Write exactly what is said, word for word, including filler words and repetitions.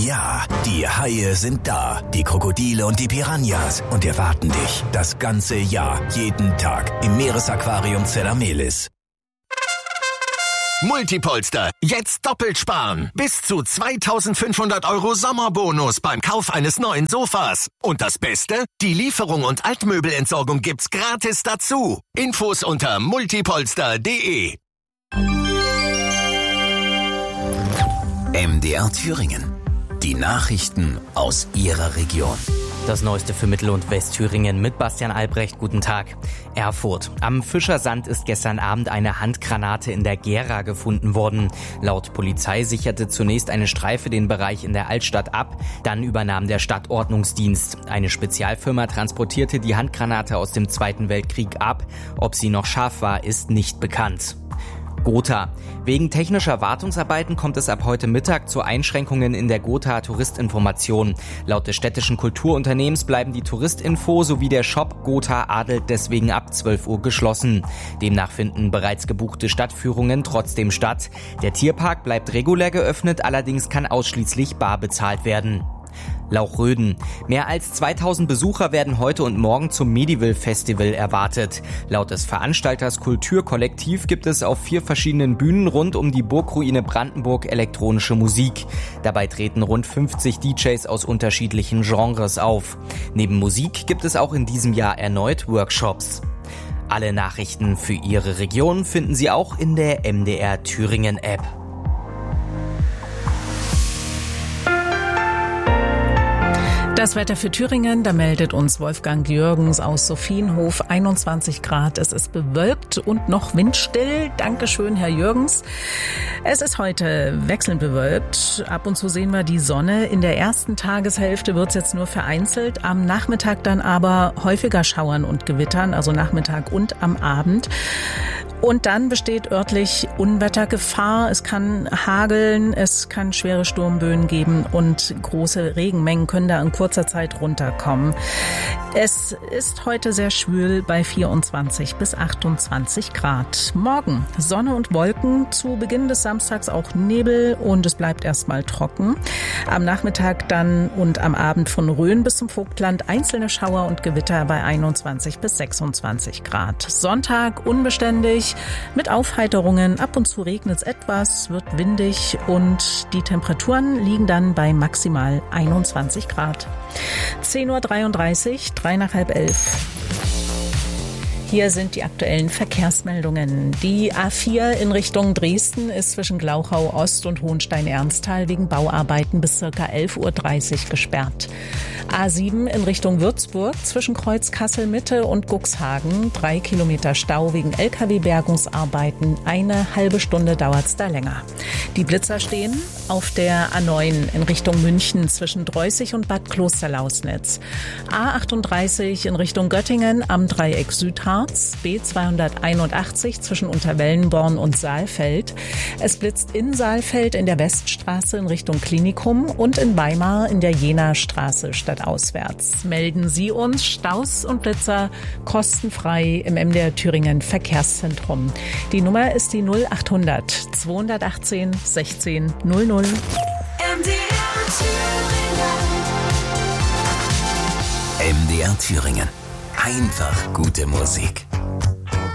Ja, die Haie sind da, die Krokodile und die Piranhas und erwarten dich das ganze Jahr, jeden Tag im Meeresaquarium Zellamelis. Multipolster, jetzt doppelt sparen. Bis zu zweitausendfünfhundert Euro Sommerbonus beim Kauf eines neuen Sofas. Und das Beste? Die Lieferung und Altmöbelentsorgung gibt's gratis dazu. Infos unter multipolster punkt de. M D R Thüringen. Die Nachrichten aus Ihrer Region. Das Neueste für Mittel- und Westthüringen mit Bastian Albrecht. Guten Tag. Erfurt. Am Fischersand ist gestern Abend eine Handgranate in der Gera gefunden worden. Laut Polizei sicherte zunächst eine Streife den Bereich in der Altstadt ab. Dann übernahm der Stadtordnungsdienst. Eine Spezialfirma transportierte die Handgranate aus dem Zweiten Weltkrieg ab. Ob sie noch scharf war, ist nicht bekannt. Gotha. Wegen technischer Wartungsarbeiten kommt es ab heute Mittag zu Einschränkungen in der Gotha Touristinformation. Laut des städtischen Kulturunternehmens bleiben die Touristinfo sowie der Shop Gotha Adelt deswegen ab zwölf Uhr geschlossen. Demnach finden bereits gebuchte Stadtführungen trotzdem statt. Der Tierpark bleibt regulär geöffnet, allerdings kann ausschließlich bar bezahlt werden. Lauchröden. Mehr als zweitausend Besucher werden heute und morgen zum Medieval Festival erwartet. Laut des Veranstalters Kulturkollektiv gibt es auf vier verschiedenen Bühnen rund um die Burgruine Brandenburg elektronische Musik. Dabei treten rund fünfzig D Js aus unterschiedlichen Genres auf. Neben Musik gibt es auch in diesem Jahr erneut Workshops. Alle Nachrichten für Ihre Region finden Sie auch in der M D R Thüringen App. Das Wetter für Thüringen, da meldet uns Wolfgang Jürgens aus Sophienhof, einundzwanzig Grad. Es ist bewölkt und noch windstill. Dankeschön, Herr Jürgens. Es ist heute wechselnd bewölkt. Ab und zu sehen wir die Sonne. In der ersten Tageshälfte wird es jetzt nur vereinzelt. Am Nachmittag dann aber häufiger Schauern und Gewittern, also Nachmittag und am Abend. Und dann besteht örtlich Unwettergefahr. Es kann hageln, es kann schwere Sturmböen geben und große Regenmengen können da in kurzer Zeit runterkommen. Es ist heute sehr schwül bei vierundzwanzig bis achtundzwanzig Grad. Morgen Sonne und Wolken, zu Beginn des Samstags auch Nebel und es bleibt erstmal trocken. Am Nachmittag dann und am Abend von Rhön bis zum Vogtland einzelne Schauer und Gewitter bei einundzwanzig bis sechsundzwanzig Grad. Sonntag unbeständig mit Aufheiterungen. Ab und zu regnet es etwas, wird windig und die Temperaturen liegen dann bei maximal einundzwanzig Grad. zehn Uhr dreiunddreißig, drei nach halb elf. Hier sind die aktuellen Verkehrsmeldungen. Die A vier in Richtung Dresden ist zwischen Glauchau Ost und Hohenstein-Ernsthal wegen Bauarbeiten bis ca. elf Uhr dreißig gesperrt. A sieben in Richtung Würzburg zwischen Kreuz Kassel-Mitte und Cuxhagen. Drei Kilometer Stau wegen L K W-Bergungsarbeiten. Eine halbe Stunde dauert's da länger. Die Blitzer stehen auf der A neun in Richtung München zwischen Dreußig und Bad Klosterlausnitz. A achtunddreißig in Richtung Göttingen am Dreieck Südharz. B zweihunderteinundachtzig zwischen Unterwellenborn und Saalfeld. Es blitzt in Saalfeld in der Weststraße in Richtung Klinikum und in Weimar in der Jena-Straße stadtauswärts. Melden Sie uns Staus und Blitzer kostenfrei im M D R Thüringen Verkehrszentrum. Die Nummer ist die null achthundert zweihundertachtzehn sechzehn null null. M D R Thüringen. M D R Thüringen. Einfach gute Musik.